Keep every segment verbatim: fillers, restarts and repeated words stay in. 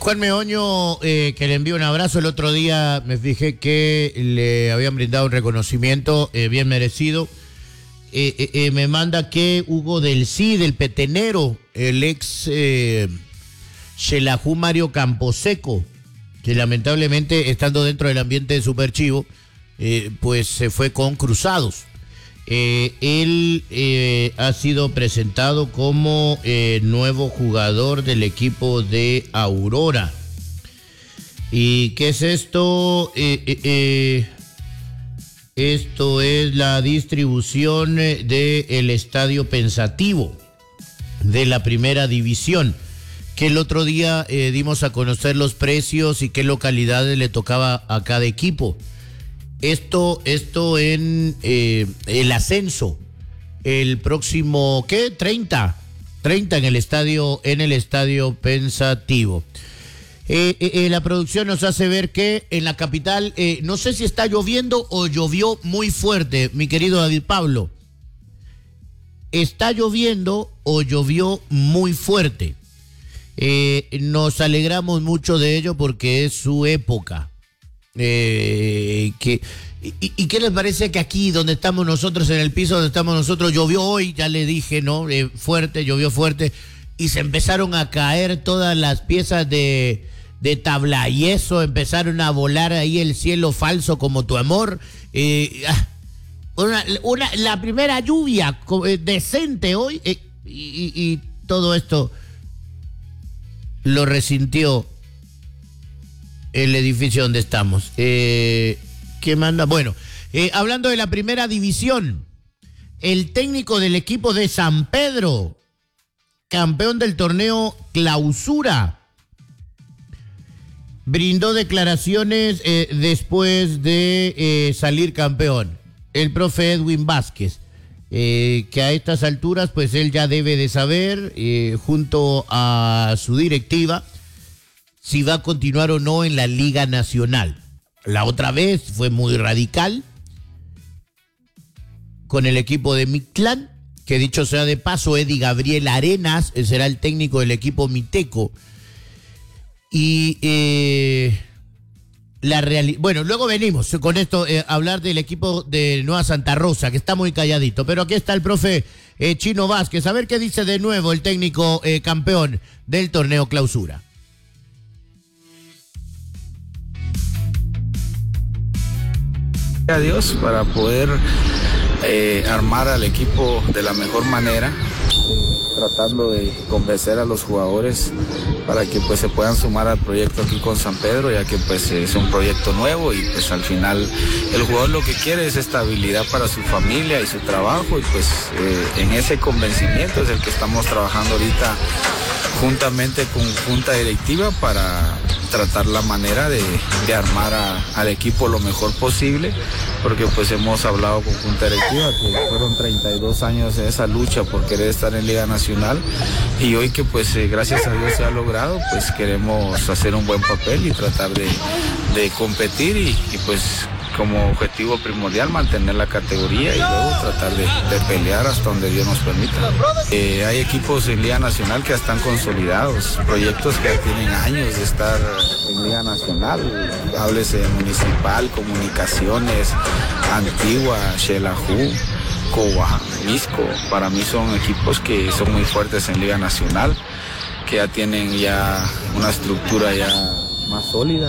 Juan Meoño, eh, que le envío un abrazo. El otro día me fijé que le habían brindado un reconocimiento eh, bien merecido. Eh, eh, eh, me manda que Hugo del Cid, el petenero, el ex eh, Xelajú Mario Camposeco, que lamentablemente estando dentro del ambiente de Superchivo, eh, pues se fue con Cruzados. Eh, él eh, ha sido presentado como eh, nuevo jugador del equipo de Aurora. ¿Y qué es esto? Eh, eh, eh, esto es la distribución del Estadio Pensativo de la Primera División, que el otro día eh, dimos a conocer los precios y qué localidades le tocaba a cada equipo. Esto, esto en eh, el ascenso, el próximo, ¿qué? treinta, treinta en el estadio, en el Estadio Pensativo. Eh, eh, la producción nos hace ver que en la capital, eh, no sé si está lloviendo o llovió muy fuerte, mi querido David Pablo. Está lloviendo o llovió muy fuerte. Eh, nos alegramos mucho de ello porque es su época. Eh, que, y, ¿Y qué les parece que aquí donde estamos nosotros, en el piso donde estamos nosotros, llovió hoy? Ya le dije, ¿no? Eh, fuerte, llovió fuerte y se empezaron a caer todas las piezas de, de tabla y eso, empezaron a volar ahí el cielo falso como tu amor. Eh, una, una, la primera lluvia eh, decente hoy eh, y, y todo esto lo resintió el edificio donde estamos. Eh, ¿Qué manda? Bueno, eh, hablando de la Primera División, el técnico del equipo de San Pedro, campeón del torneo Clausura, brindó declaraciones eh, después de eh, salir campeón. El profe Edwin Vázquez, eh, que a estas alturas pues él ya debe de saber, eh, junto a su directiva, si va a continuar o no en la Liga Nacional. La otra vez fue muy radical con el equipo de Mictlán, que dicho sea de paso, Eddie Gabriel Arenas será el técnico del equipo miteco. Y eh, la realidad... Bueno, luego venimos con esto, eh, a hablar del equipo de Nueva Santa Rosa, que está muy calladito. Pero aquí está el profe eh, Chino Vázquez. A ver qué dice de nuevo el técnico eh, campeón del torneo Clausura. A Dios para poder eh, armar al equipo de la mejor manera, eh, tratando de convencer a los jugadores para que pues se puedan sumar al proyecto aquí con San Pedro, ya que pues es un proyecto nuevo y pues al final el jugador lo que quiere es estabilidad para su familia y su trabajo, y pues eh, en ese convencimiento es el que estamos trabajando ahorita juntamente con junta directiva para tratar la manera de, de armar a, al equipo lo mejor posible, porque pues hemos hablado con junta directiva que fueron treinta y dos años de esa lucha por querer estar en Liga Nacional, y hoy que pues eh, gracias a Dios se ha logrado, pues queremos hacer un buen papel y tratar de, de competir y, y pues como objetivo primordial mantener la categoría y luego tratar de, de pelear hasta donde Dios nos permita. Eh, hay equipos en Liga Nacional que ya están consolidados, proyectos que ya tienen años de estar en Liga Nacional, háblese de Municipal, Comunicaciones, Antigua, Xelajú, Coba, Misco. Para mí son equipos que son muy fuertes en Liga Nacional, que ya tienen ya una estructura ya más sólida.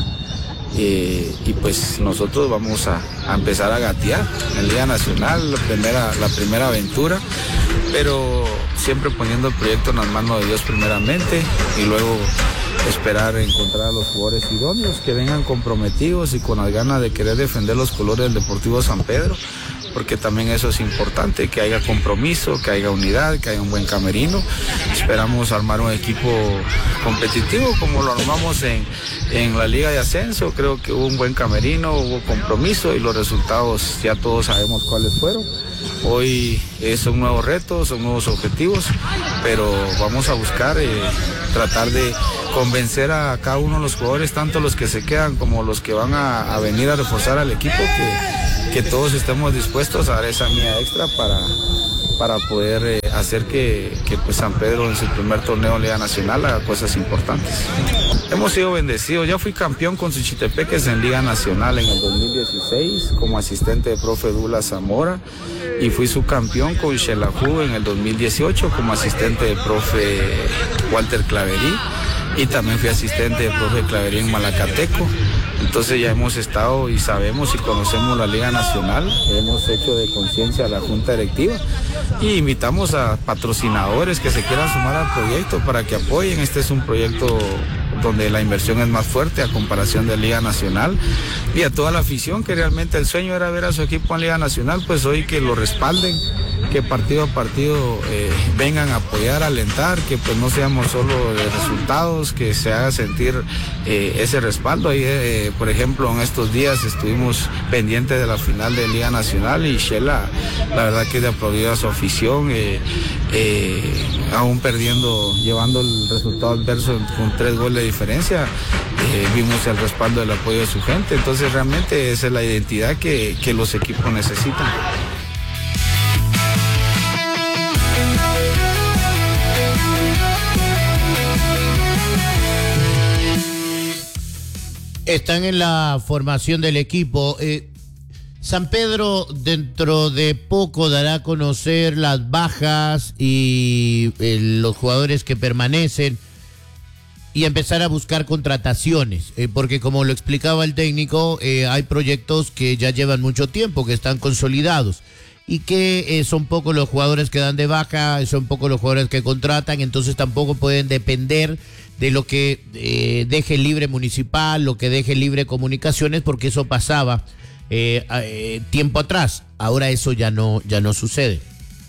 Eh, y pues nosotros vamos a, a empezar a gatear en Liga Nacional, la primera, la primera aventura, pero siempre poniendo el proyecto en las manos de Dios primeramente y luego esperar encontrar a los jugadores idóneos que vengan comprometidos y con las ganas de querer defender los colores del Deportivo San Pedro, porque también eso es importante, que haya compromiso, que haya unidad, que haya un buen camerino. Esperamos armar un equipo competitivo como lo armamos en, en la Liga de Ascenso. Creo que hubo un buen camerino, hubo compromiso y los resultados ya todos sabemos cuáles fueron. Hoy eh, son nuevos retos, son nuevos objetivos, pero vamos a buscar eh, tratar de convencer a cada uno de los jugadores, tanto los que se quedan como los que van a, a venir a reforzar al equipo, que, que todos estemos dispuestos a dar esa milla extra para para poder eh, hacer que, que pues, San Pedro en su primer torneo en Liga Nacional haga cosas importantes. Hemos sido bendecidos, ya fui campeón con Suchitepeques en Liga Nacional en el dos mil dieciséis como asistente de profe Dula Zamora y fui subcampeón con Xelajú en el dos mil dieciocho como asistente de profe Walter Claverí y también fui asistente de profe Claverí en Malacateco. Entonces ya hemos estado y sabemos y conocemos la Liga Nacional, hemos hecho de conciencia a la Junta Directiva y invitamos a patrocinadores que se quieran sumar al proyecto para que apoyen. Este es un proyecto donde la inversión es más fuerte a comparación de Liga Nacional, y a toda la afición que realmente el sueño era ver a su equipo en Liga Nacional, pues hoy que lo respalden, que partido a partido eh, vengan a apoyar, a alentar, que pues no seamos solo de resultados, que se haga sentir eh, ese respaldo. Ahí, eh, por ejemplo, en estos días estuvimos pendientes de la final de Liga Nacional y Shela, la verdad que de aplaudir a su afición, eh, eh, aún perdiendo, llevando el resultado adverso con tres goles de diferencia, eh, vimos el respaldo del apoyo de su gente. Entonces realmente esa es la identidad que, que los equipos necesitan. Están en la formación del equipo. Eh, San Pedro dentro de poco dará a conocer las bajas y eh, los jugadores que permanecen y empezar a buscar contrataciones, eh, porque como lo explicaba el técnico, eh, hay proyectos que ya llevan mucho tiempo, que están consolidados y que eh, son pocos los jugadores que dan de baja, son pocos los jugadores que contratan, entonces tampoco pueden depender de lo que eh, deje libre Municipal, lo que deje libre Comunicaciones, porque eso pasaba eh, eh, tiempo atrás. Ahora eso ya no, ya no sucede.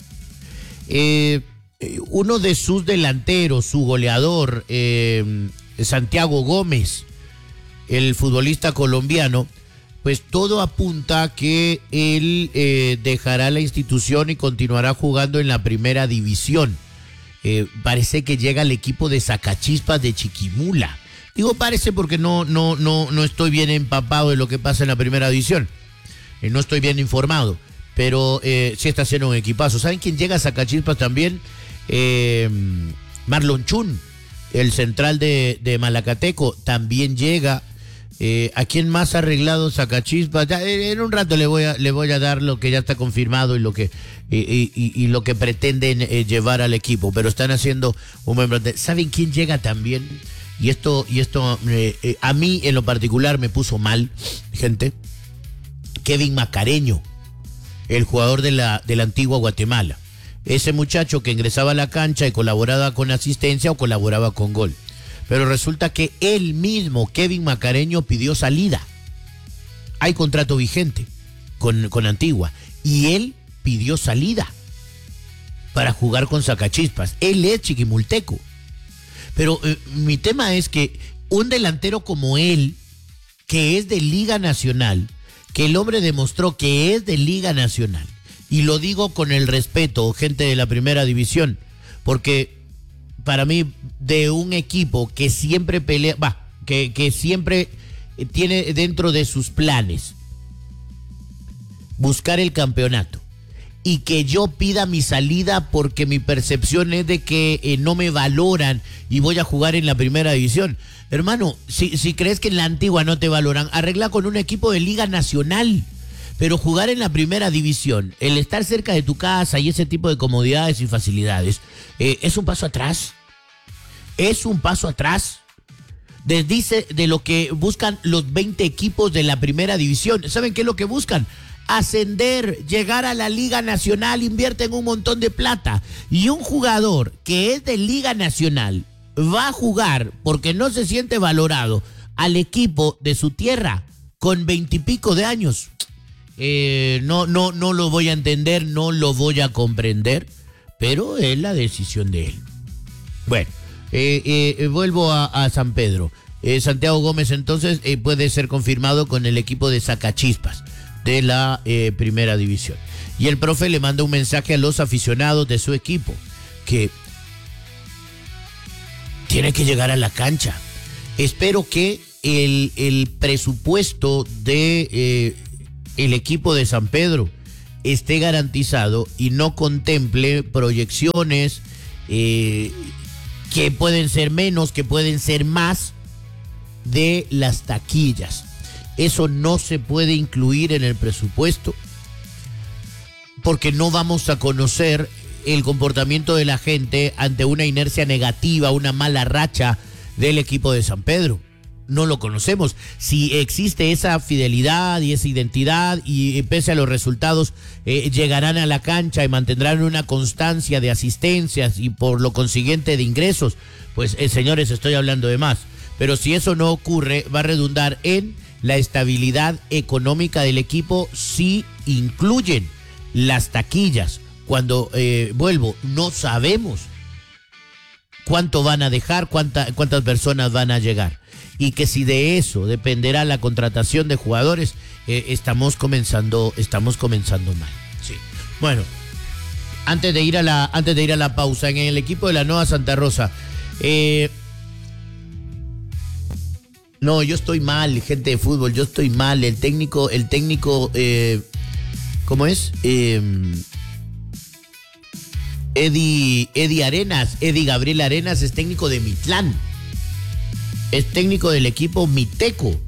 Eh, uno de sus delanteros, su goleador, eh, Santiago Gómez, el futbolista colombiano, pues todo apunta que él eh, dejará la institución y continuará jugando en la primera división. Eh, parece que llega al equipo de Sacachispas de Chiquimula. Digo parece porque no, no, no, no estoy bien empapado de lo que pasa en la primera división. Eh, no estoy bien informado, pero eh, sí está haciendo un equipazo. ¿Saben quién llega a Sacachispas también? Eh, Marlon Chun, el central de, de Malacateco, también llega. Eh, ¿A quién más ha arreglado Sacachispas? Ya, en un rato le voy a le voy a dar lo que ya está confirmado y lo que y, y, y lo que pretenden eh, llevar al equipo, pero están haciendo un buen plantel. ¿Saben quién llega también? Y esto y esto eh, eh, a mí en lo particular me puso mal, gente. Kevin Macareño, el jugador de la de la antigua Guatemala. Ese muchacho que ingresaba a la cancha y colaboraba con asistencia o colaboraba con gol. Pero resulta que él mismo, Kevin Macareño, pidió salida. Hay contrato vigente con, con Antigua. Y él pidió salida para jugar con Sacachispas. Él es chiquimulteco. Pero eh, mi tema es que un delantero como él, que es de Liga Nacional, que el hombre demostró que es de Liga Nacional, y lo digo con el respeto, gente de la primera división, porque para mí, de un equipo que siempre pelea, va, que, que siempre tiene dentro de sus planes buscar el campeonato, y que yo pida mi salida porque mi percepción es de que eh, no me valoran y voy a jugar en la primera división. Hermano, si, si crees que en la antigua no te valoran, arregla con un equipo de Liga Nacional. Pero jugar en la primera división, el estar cerca de tu casa y ese tipo de comodidades y facilidades, eh, es un paso atrás. Es un paso atrás. Desdice de lo que buscan los veinte equipos de la primera división. ¿Saben qué es lo que buscan? Ascender, llegar a la Liga Nacional, invierten un montón de plata. Y un jugador que es de Liga Nacional va a jugar porque no se siente valorado al equipo de su tierra con veintipico de años. Eh, no, no, no lo voy a entender, no lo voy a comprender, pero es la decisión de él. Bueno, eh, eh, vuelvo a, a San Pedro. Eh, Santiago Gómez entonces eh, puede ser confirmado con el equipo de Sacachispas de la eh, primera división. Y el profe le manda un mensaje a los aficionados de su equipo que tiene que llegar a la cancha. Espero que el, el presupuesto de... Eh, el equipo de San Pedro esté garantizado y no contemple proyecciones eh, que pueden ser menos, que pueden ser más de las taquillas. Eso no se puede incluir en el presupuesto porque no vamos a conocer el comportamiento de la gente ante una inercia negativa, una mala racha del equipo de San Pedro. No lo conocemos. Si existe esa fidelidad y esa identidad y pese a los resultados eh, llegarán a la cancha y mantendrán una constancia de asistencias y por lo consiguiente de ingresos, pues eh, señores, estoy hablando de más. Pero si eso no ocurre, va a redundar en la estabilidad económica del equipo si incluyen las taquillas. Cuando eh, vuelvo, no sabemos cuánto van a dejar, cuánta, cuántas personas van a llegar. Y que si de eso dependerá la contratación de jugadores, eh, estamos comenzando, estamos comenzando mal. Sí. Bueno, antes de ir a la, antes de ir a la pausa, en el equipo de la Nueva Santa Rosa, eh, no, yo estoy mal, gente de fútbol, yo estoy mal. El técnico, el técnico, eh, ¿cómo es? Eh, Eddie, Eddie Arenas, Eddie Gabriel Arenas es técnico de Mitlán. Es técnico del equipo Miteco.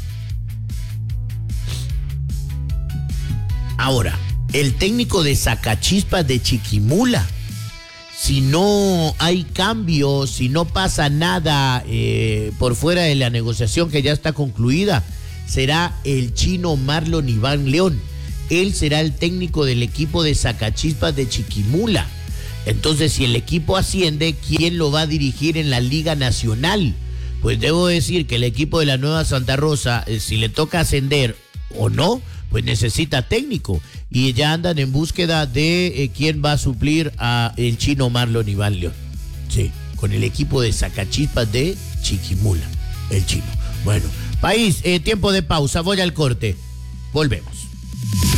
Ahora, el técnico de Sacachispas de Chiquimula. Si no hay cambio, si no pasa nada eh, por fuera de la negociación que ya está concluida, será el chino Marlon Iván León. Él será el técnico del equipo de Sacachispas de Chiquimula. Entonces, si el equipo asciende, ¿quién lo va a dirigir en la Liga Nacional? Pues debo decir que el equipo de la Nueva Santa Rosa, eh, si le toca ascender o no, pues necesita técnico. Y ya andan en búsqueda de eh, quién va a suplir a el chino Marlon Iván León. Sí, con el equipo de Sacachispas de Chiquimula, el chino. Bueno, país, eh, tiempo de pausa, voy al corte. Volvemos.